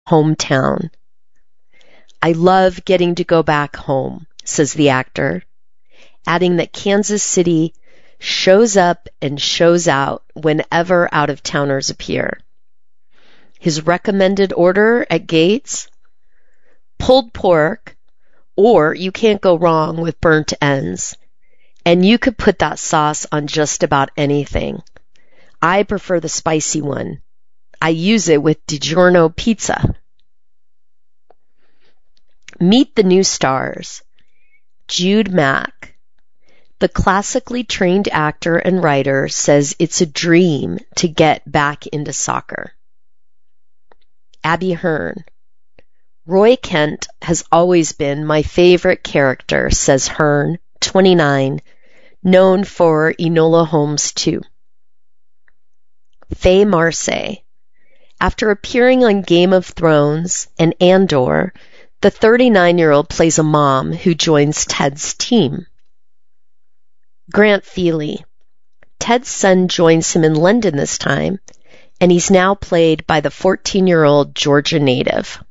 hometown. I love getting to go back home, says the actor, adding that Kansas City shows up and shows out whenever out-of-towners appear. His recommended order at Gates? Pulled pork, or you can't go wrong with burnt ends. And you could put that sauce on just about anything. I prefer the spicy one. I use it with DiGiorno pizza. Meet the new stars. Jude Mack. The classically trained actor and writer says it's a dream to get back into soccer. Abby Hearn. Roy Kent has always been my favorite character, says Hearn, 29, known for Enola Holmes 2. Faye Marsay. After appearing on Game of Thrones and Andor, the 39-year-old plays a mom who joins Ted's team. Grant Feely. Ted's son joins him in London this time, and he's now played by the 14-year-old Georgia native.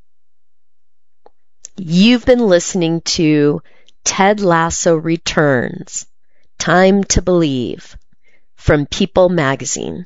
You've been listening to Ted Lasso Returns, Time to Believe, from People magazine.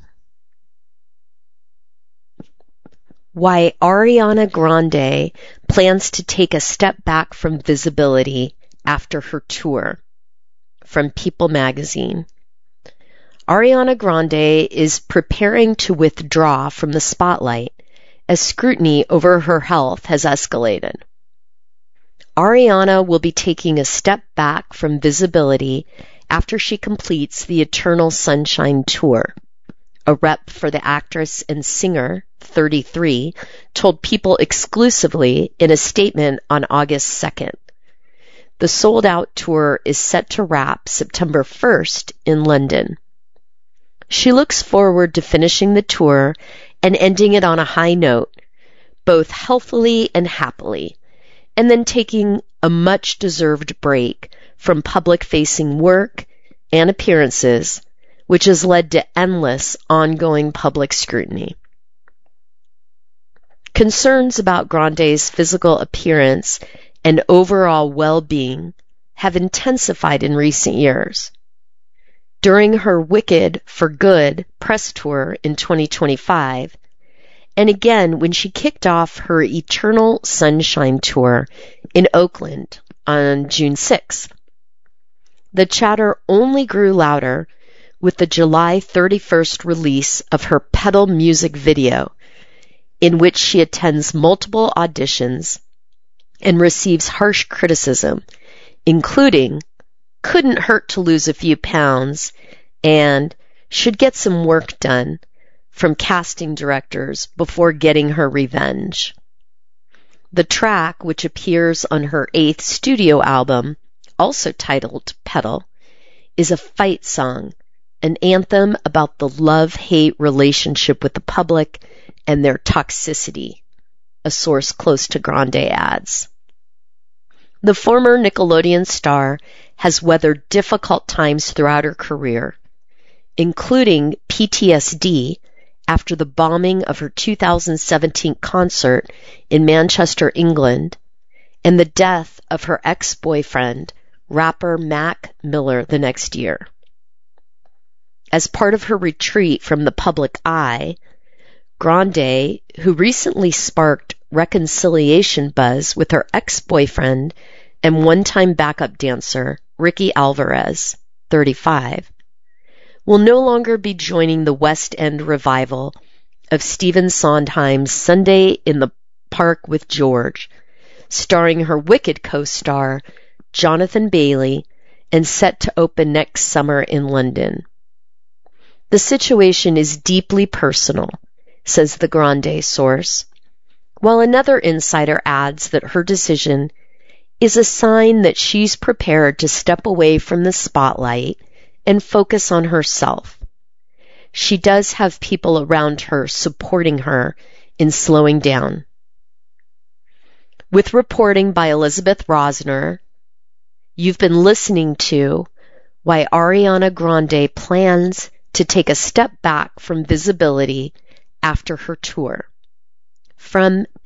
Why Ariana Grande plans to take a step back from visibility after her tour, from People magazine. Ariana Grande is preparing to withdraw from the spotlight as scrutiny over her health has escalated. Ariana will be taking a step back from visibility after she completes the Eternal Sunshine Tour. A rep for the actress and singer, 33, told People exclusively in a statement on August 2nd. The sold-out tour is set to wrap September 1st in London. She looks forward to finishing the tour and ending it on a high note, both healthily and happily, and then taking a much-deserved break from public-facing work and appearances, which has led to endless ongoing public scrutiny. Concerns about Grande's physical appearance and overall well-being have intensified in recent years. During her Wicked for Good press tour in 2025, and again when she kicked off her Eternal Sunshine Tour in Oakland on June 6th. The chatter only grew louder with the July 31st release of her Pedal music video, in which she attends multiple auditions and receives harsh criticism, including couldn't hurt to lose a few pounds and should get some work done from casting directors before getting her revenge. The track, which appears on her 8th studio album, also titled Pedal, is a fight song, an anthem about the love-hate relationship with the public and their toxicity, a source close to Grande adds. The former Nickelodeon star has weathered difficult times throughout her career, including PTSD after the bombing of her 2017 concert in Manchester, England, and the death of her ex-boyfriend, rapper Mac Miller, the next year. As part of her retreat from the public eye, Grande, who recently sparked reconciliation buzz with her ex-boyfriend and one-time backup dancer, Ricky Alvarez, 35, will no longer be joining the West End revival of Stephen Sondheim's Sunday in the Park with George, starring her Wicked co-star, Jonathan Bailey, and set to open next summer in London. The situation is deeply personal, says the Grande source, while another insider adds that her decision is a sign that she's prepared to step away from the spotlight and focus on herself. She does have people around her supporting her in slowing down. With reporting by Elizabeth Rosner, you've been listening to Why Ariana Grande Plans to Take a Step Back from Visibility After Her Tour, from